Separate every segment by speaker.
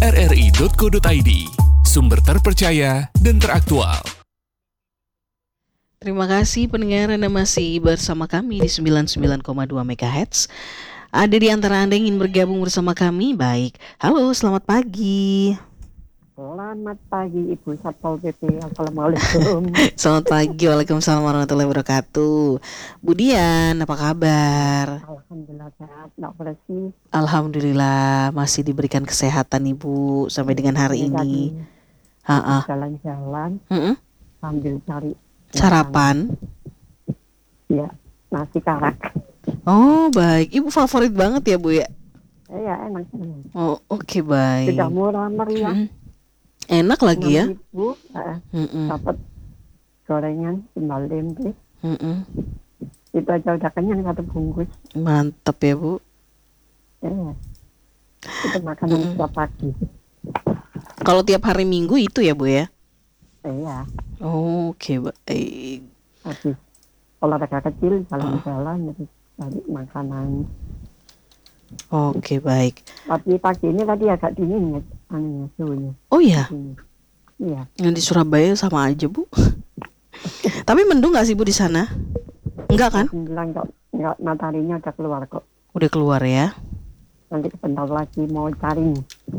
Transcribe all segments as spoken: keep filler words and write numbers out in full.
Speaker 1: r r i titik co titik i d, sumber terpercaya dan teraktual.
Speaker 2: Terima kasih pendengar Anda masih bersama kami di sembilan puluh sembilan koma dua megahertz. Ada di antara Anda yang ingin bergabung bersama kami? Baik, halo selamat pagi.
Speaker 3: Selamat pagi Ibu Satpol P P. Assalamualaikum.
Speaker 2: Selamat pagi, waalaikumsalam warahmatullahi wabarakatuh. Bu Dian, apa kabar?
Speaker 3: Alhamdulillah sehat, nak bersih.
Speaker 2: Alhamdulillah masih diberikan kesehatan Ibu sampai dengan hari ini. Ha-ha.
Speaker 3: Jalan-jalan
Speaker 2: Mm-mm.
Speaker 3: sambil cari
Speaker 2: Sarapan?
Speaker 3: Ya, nasi karak.
Speaker 2: Oh baik, Ibu favorit banget ya Bu ya?
Speaker 3: Iya, enak.
Speaker 2: Oh oke baik.
Speaker 3: Sudah murah meriah.
Speaker 2: Mm-mm. Enak lagi ya?
Speaker 3: enam ribu, eh,
Speaker 2: Mm-mm.
Speaker 3: dapat gorengan, sambal tempe.
Speaker 2: Mm-mm.
Speaker 3: Itu aja udah kenyang satu bungkus.
Speaker 2: Mantap ya Bu.
Speaker 3: Iya. Itu makanan setiap pagi.
Speaker 2: Kalau tiap hari Minggu itu ya Bu ya?
Speaker 3: Iya.
Speaker 2: Oke baik.
Speaker 3: Habis olahraga kecil, jalan-jalan, terus cari makanan.
Speaker 2: Oke baik.
Speaker 3: Tapi pagi ini tadi agak dingin ya, anunya, suhunya.
Speaker 2: Oh ya,
Speaker 3: Ini. Iya.
Speaker 2: yang di Surabaya sama aja Bu. Tapi mendung nggak sih Bu di sana? Enggak kan?
Speaker 3: Alhamdulillah enggak, enggak, mataharinya udah keluar kok.
Speaker 2: Udah keluar ya.
Speaker 3: Nanti sebentar lagi mau cari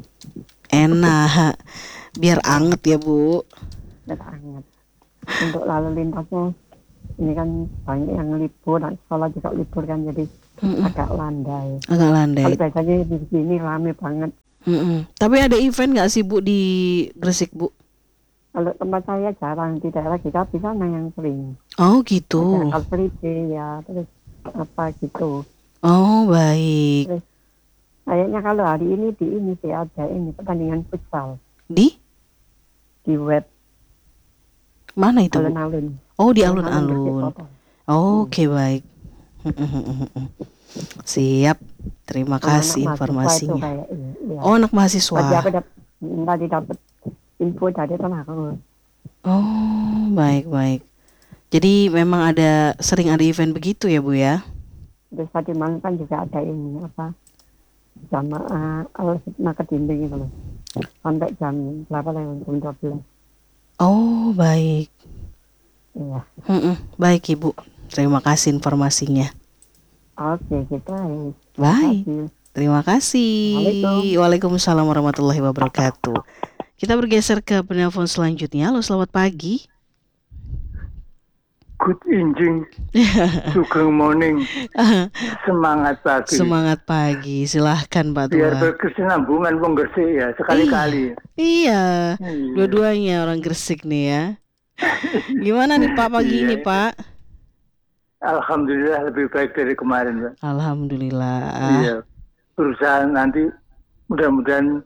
Speaker 2: Enak. Biar anget ya Bu.
Speaker 3: biar hangat. Untuk lalu lintasnya ini kan banyak yang libur, dan sekolah juga libur kan, jadi
Speaker 2: Mm-mm.
Speaker 3: agak landai.
Speaker 2: Agak landai.
Speaker 3: Kalau biasanya di sini rame banget.
Speaker 2: Mm-mm. Tapi ada event nggak sih Bu di Gresik Bu?
Speaker 3: Kalau tempat saya jarang, di daerah kita di sana yang sering.
Speaker 2: Oh gitu.
Speaker 3: Ada Car Free Day ya, terus apa gitu.
Speaker 2: Oh baik.
Speaker 3: Kayaknya kalau hari ini di ini sih ada ini pertandingan futsal
Speaker 2: Di
Speaker 3: di web
Speaker 2: mana itu Bu?
Speaker 3: alun-alun.
Speaker 2: Oh di
Speaker 3: Alun-alun
Speaker 2: alun-alun.
Speaker 3: Gresik Kota.
Speaker 2: Oke baik. Siap. Terima kasih
Speaker 3: Anak-anak mahasiswa itu
Speaker 2: informasinya.
Speaker 3: kayak ini, iya.
Speaker 2: Oh anak
Speaker 3: Tadi
Speaker 2: mahasiswa.
Speaker 3: aku dapat tadi dapat info dari teman aku.
Speaker 2: Oh baik baik. Jadi memang ada sering ada event begitu ya Bu ya?
Speaker 3: Terus tadi malam kan juga ada ini apa jamaah al-hikmah ke dinding itu loh. Sampai jam berapa lah, jam dua belas.
Speaker 2: Oh baik.
Speaker 3: Iya.
Speaker 2: Mm-mm. Baik Ibu. Terima kasih informasinya.
Speaker 3: Oke, kita
Speaker 2: Baik.
Speaker 3: kasih.
Speaker 2: Terima kasih.
Speaker 3: Waalaikumsalam.
Speaker 2: Waalaikumsalam warahmatullahi wabarakatuh. Kita bergeser ke penelpon selanjutnya. Halo, selamat pagi.
Speaker 4: Good evening, sugeng morning, semangat pagi.
Speaker 2: Semangat pagi. Silahkan Pak
Speaker 4: Biar
Speaker 2: Tua.
Speaker 4: berkesinambungan wong Gresik ya, sekali-kali.
Speaker 2: Iya.
Speaker 4: Iya.
Speaker 2: Dua-duanya orang Gresik nih ya. Gimana nih Pak pagi
Speaker 4: Iya.
Speaker 2: ini Pak?
Speaker 4: Alhamdulillah lebih baik dari kemarin, Pak.
Speaker 2: Alhamdulillah.
Speaker 4: Iya. Berusaha nanti mudah-mudahan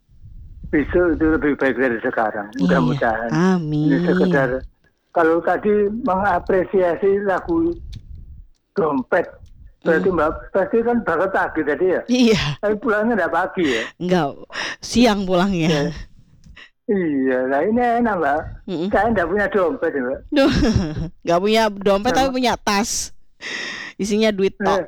Speaker 4: besok itu lebih baik dari sekarang. Mudah-mudahan.
Speaker 2: Iya. Amin.
Speaker 4: Ini sekedar kalau tadi mengapresiasi lagu dompet, berarti Mbak pasti kan banget pagi tadi ya.
Speaker 2: Iya.
Speaker 4: Tapi pulangnya enggak pagi ya.
Speaker 2: Enggak. Siang pulangnya.
Speaker 4: Ya. Iya, nah ini enak Mbak.
Speaker 2: Mm-mm.
Speaker 4: Saya enggak punya dompet ya, Mbak.
Speaker 2: Duh, nggak punya dompet tapi
Speaker 4: Sama-
Speaker 2: punya tas. Isinya duit tok.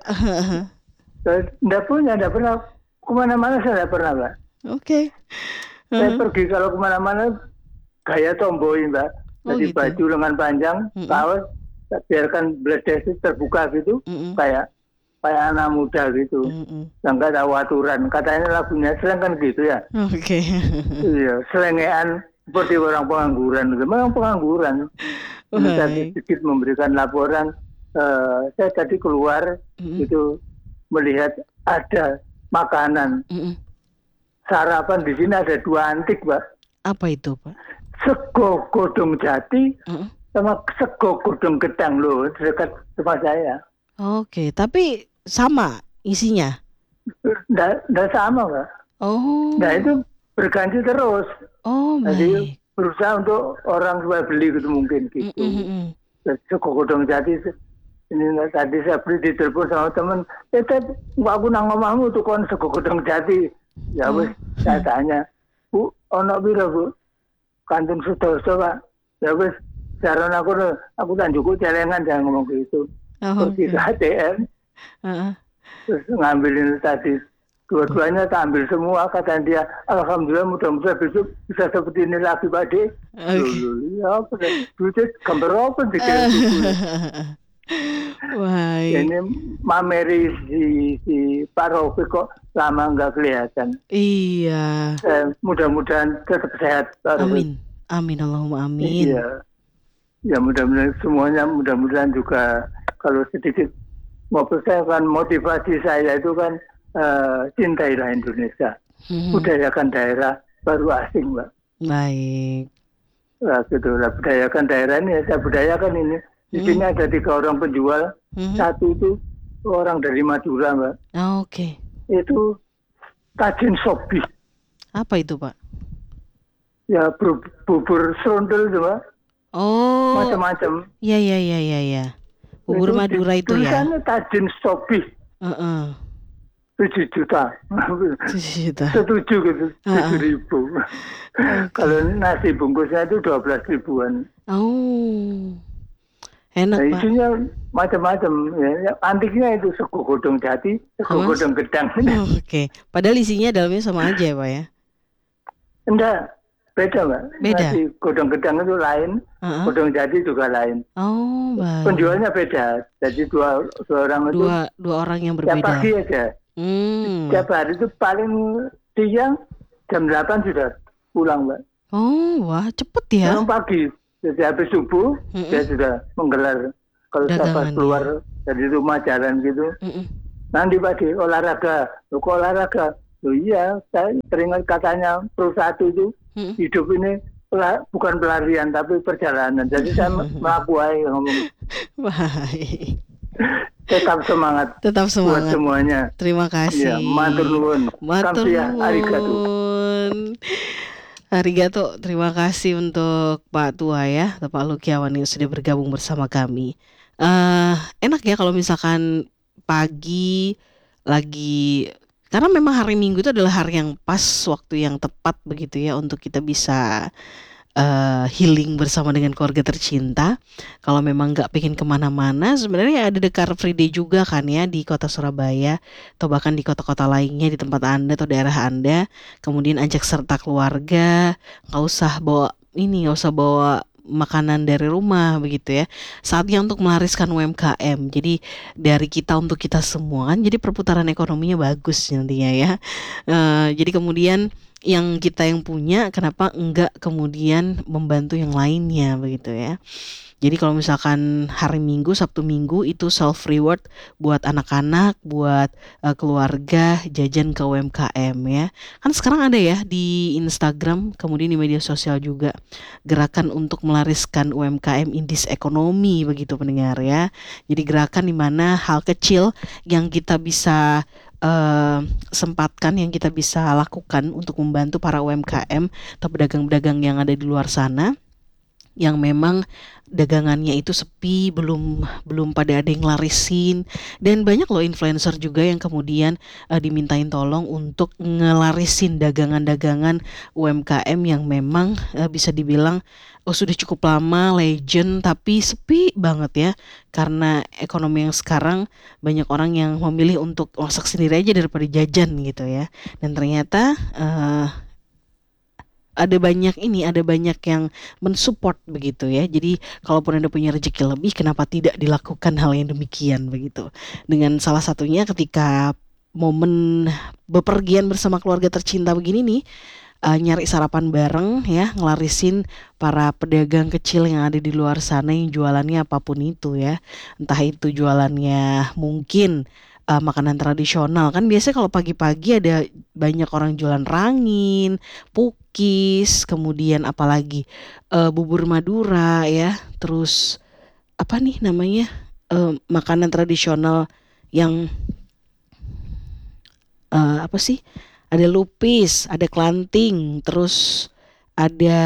Speaker 4: Saya enggak punya, enggak pernah kemana-mana saya enggak pernah Mbak.
Speaker 2: Oke.
Speaker 4: Saya
Speaker 2: Uh-huh.
Speaker 4: pergi kalau kemana-mana gaya tomboy Mbak.
Speaker 2: Oh,
Speaker 4: Jadi
Speaker 2: gitu.
Speaker 4: baju lengan panjang,
Speaker 2: Mm-mm.
Speaker 4: kaos, saya biarkan bledes itu terbuka gitu,
Speaker 2: Mm-mm.
Speaker 4: kayak kayak anak muda gitu.
Speaker 2: Mm-mm.
Speaker 4: Yang nggak tahu aturan. Katanya lagunya slang kan gitu ya.
Speaker 2: Oke.
Speaker 4: Iya, selengean seperti orang pengangguran. Memang pengangguran. Ini tadi
Speaker 2: Baik.
Speaker 4: sedikit memberikan laporan. eh, saya tadi keluar
Speaker 2: Mm-mm.
Speaker 4: itu melihat ada makanan
Speaker 2: Mm-mm.
Speaker 4: sarapan di sini ada dua antik, Mbak.
Speaker 2: Apa itu Pak?
Speaker 4: Sego godong jati
Speaker 2: Mm-mm.
Speaker 4: sama sego godong gedang loh dekat tempat saya.
Speaker 2: Oke, tapi sama isinya.
Speaker 4: Nggak, nggak sama, Mbak.
Speaker 2: Oh.
Speaker 4: Nah itu berganti terus.
Speaker 2: Oh
Speaker 4: Jadi
Speaker 2: baik.
Speaker 4: berusaha untuk orang supaya beli gitu mungkin gitu.
Speaker 2: Mm-mm.
Speaker 4: Sego godong jati ini tadi saya beli di telepon sama teman, eh Ted, aku nang omahmu tukon sego godong jati. Ya
Speaker 2: Oh.
Speaker 4: wis saya tanya, Bu, ono piro Bu? Kantun sudoso Pak. Ya wis jaran aku aku tanjuku celengan jangan ngomong gitu.
Speaker 2: Oh,
Speaker 4: Pergi
Speaker 2: oke.
Speaker 4: ke A T M
Speaker 2: Uh-uh.
Speaker 4: terus ngambilin tadi Dua-duanya tak ambil semua, kata dia. Alhamdulillah, mudah-mudahan besok bisa seperti ini lagi Pak De.
Speaker 2: Oke.
Speaker 4: Loh, ya apa deh? Duitnya gambar apa dikira
Speaker 2: Baik.
Speaker 4: ini mameri si, si Pak Raufik kok lama nggak kelihatan.
Speaker 2: Iya.
Speaker 4: Eh, mudah-mudahan tetap sehat Pak Raufik.
Speaker 2: Amin. Amin Allahumma amin.
Speaker 4: Iya. Ya mudah-mudahan semuanya, mudah-mudahan juga kalau sedikit maupun saya kan motivasi saya itu kan uh, cintailah Indonesia,
Speaker 2: Mhm.
Speaker 4: budayakan daerah baru asing Mbak.
Speaker 2: Baik.
Speaker 4: Nah, gitu lah, budayakan daerah ini saya budayakan ini. Di
Speaker 2: Mhm.
Speaker 4: sini ada tiga orang penjual,
Speaker 2: Mhm.
Speaker 4: satu itu orang dari Madura Mbak.
Speaker 2: Ah, Oke.
Speaker 4: Itu tajin sobi,
Speaker 2: Apa itu Pak?
Speaker 4: ya bu- bubur serundel itu Mbak,
Speaker 2: Oh.
Speaker 4: macam-macam.
Speaker 2: Iya iya iya iya iya. Bubur
Speaker 4: Itu
Speaker 2: Madura
Speaker 4: di-
Speaker 2: itu ya.
Speaker 4: Tulisannya tajin sobi.
Speaker 2: Heeh.
Speaker 4: tujuh juta.
Speaker 2: Tujuh juta.
Speaker 4: Setuju gitu,
Speaker 2: Ah, ah.
Speaker 4: tujuh ribu. Kalau nasi bungkusnya itu dua belas ribuan.
Speaker 2: Oh. Enak
Speaker 4: Nah,
Speaker 2: Pak.
Speaker 4: isinya macam-macam. Ya. Ya, antiknya itu sego godong jati, sego
Speaker 2: Mas?
Speaker 4: godong gedang.
Speaker 2: Oh, Oke. Padahal isinya dalamnya sama aja ya Pak ya.
Speaker 4: Enggak, beda Mbak.
Speaker 2: Beda?
Speaker 4: Nasi godong gedang itu lain,
Speaker 2: Heeh.
Speaker 4: godong jati juga lain.
Speaker 2: Oh, baik.
Speaker 4: Penjualnya beda. Jadi dua, dua orang itu
Speaker 2: Dua dua orang yang
Speaker 4: tiap
Speaker 2: berbeda.
Speaker 4: pagi aja.
Speaker 2: Hmm.
Speaker 4: Tiap hari itu paling siang jam delapan sudah pulang Mbak.
Speaker 2: Oh, wah, cepet ya.
Speaker 4: Memang pagi, jadi habis subuh
Speaker 2: Mm-mm.
Speaker 4: dia sudah menggelar. Kalau saya pas
Speaker 2: Dagangan
Speaker 4: keluar dari rumah jalan gitu,
Speaker 2: Mm-mm.
Speaker 4: nanti pagi olahraga, lo kok olahraga? Loh iya, saya teringat katanya Pro satu itu
Speaker 2: Mm-mm.
Speaker 4: hidup ini pela- bukan pelarian tapi perjalanan. Jadi saya mengakuai ngomong
Speaker 2: Baik.
Speaker 4: tetap semangat
Speaker 2: Tetap
Speaker 4: buat
Speaker 2: semangat.
Speaker 4: semuanya.
Speaker 2: Terima kasih.
Speaker 4: Iya, matur nuwun.
Speaker 2: Matur
Speaker 4: Kamsiah, arigato.
Speaker 2: nuwun. Arigato, terima kasih untuk Pak Tua ya, atau Pak Lukiawan yang sudah bergabung bersama kami. Eh, enak ya kalau misalkan pagi lagi, karena memang hari Minggu itu adalah hari yang pas, waktu yang tepat begitu ya untuk kita bisa eh, healing bersama dengan keluarga tercinta. Kalau memang nggak pengen kemana-mana, sebenarnya ada The Car Free Day juga kan ya di kota Surabaya atau bahkan di kota-kota lainnya di tempat Anda atau daerah Anda. Kemudian ajak serta keluarga, nggak usah bawa ini, nggak usah bawa makanan dari rumah begitu ya. Saatnya untuk melariskan U M K M. Jadi dari kita untuk kita semua kan, jadi perputaran ekonominya bagus nantinya ya. Eh, jadi kemudian yang kita yang punya, kenapa enggak kemudian membantu yang lainnya begitu ya. Jadi kalau misalkan hari Minggu, Sabtu Minggu itu self reward buat anak-anak, buat uh, keluarga, jajan ke U M K M ya. Kan sekarang ada ya di Instagram, kemudian di media sosial juga gerakan untuk melariskan U M K M indis ekonomi begitu pendengar ya. Jadi gerakan di mana hal kecil yang kita bisa Uh, sempatkan, yang kita bisa lakukan untuk membantu para U M K M atau pedagang-pedagang yang ada di luar sana yang memang dagangannya itu sepi, belum belum pada ada yang larisin, dan banyak loh influencer juga yang kemudian uh, dimintain tolong untuk ngelarisin dagangan-dagangan U M K M yang memang uh, bisa dibilang oh sudah cukup lama legend tapi sepi banget ya, karena ekonomi yang sekarang banyak orang yang memilih untuk masak sendiri aja daripada jajan gitu ya. Dan ternyata uh, ada banyak ini, ada banyak yang mensupport begitu ya. Jadi kalaupun Anda punya rezeki lebih, kenapa tidak dilakukan hal yang demikian begitu. Dengan salah satunya ketika momen bepergian bersama keluarga tercinta begini nih, uh, nyari sarapan bareng ya, ngelarisin para pedagang kecil yang ada di luar sana yang jualannya apapun itu ya. Entah itu jualannya mungkin uh, makanan tradisional, kan biasanya kalau pagi-pagi ada banyak orang jualan rangin, pukis, kemudian apalagi uh, bubur Madura ya, terus apa nih namanya, uh, makanan tradisional yang uh, apa sih, ada lupis, ada kelanting, terus ada,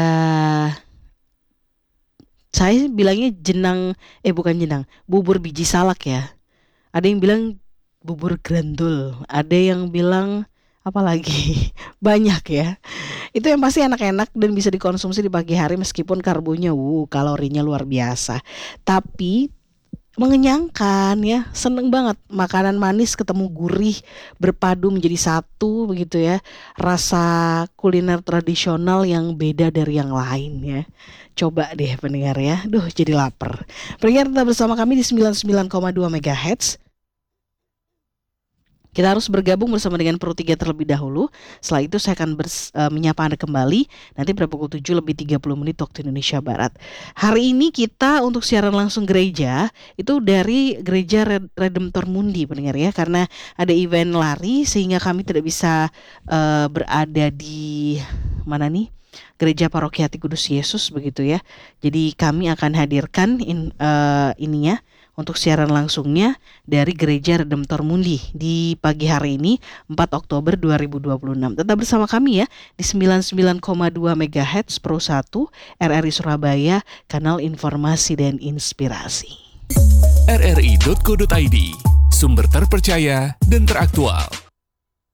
Speaker 2: saya bilangnya jenang, eh bukan jenang, bubur biji salak ya. Ada yang bilang bubur grandul, ada yang bilang apa lagi, banyak ya. Itu yang pasti enak-enak dan bisa dikonsumsi di pagi hari meskipun karbonya, wuh, kalorinya luar biasa. Tapi mengenyangkan ya, seneng banget makanan manis ketemu gurih berpadu menjadi satu begitu ya, rasa kuliner tradisional yang beda dari yang lain ya. Coba deh pendengar ya, duh jadi lapar. Pendengar tetap bersama kami di sembilan puluh sembilan koma dua megahertz. Kita harus bergabung bersama dengan Pro tiga terlebih dahulu. Setelah itu saya akan bers, uh, menyapa Anda kembali nanti pada pukul tujuh lebih tiga puluh menit waktu Indonesia Barat. Hari ini kita untuk siaran langsung gereja itu dari Gereja Redemptor Mundi pendengar ya, karena ada event lari sehingga kami tidak bisa uh, berada di mana nih? Gereja Paroki Hati Kudus Yesus begitu ya. Jadi kami akan hadirkan in, uh, ininya untuk siaran langsungnya dari Gereja Redemptor Mundi di pagi hari ini empat Oktober dua ribu dua puluh enam. Tetap bersama kami ya di sembilan puluh sembilan koma dua megahertz Pro satu R R I Surabaya, kanal informasi dan inspirasi.
Speaker 1: R R I dot co dot I D, sumber terpercaya dan teraktual.